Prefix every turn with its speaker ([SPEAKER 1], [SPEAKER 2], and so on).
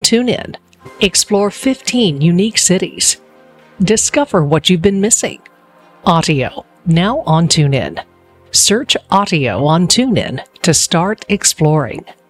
[SPEAKER 1] TuneIn. Explore 15 unique cities. Discover what you've been missing. Audio, now on TuneIn. Search audio on TuneIn to start exploring.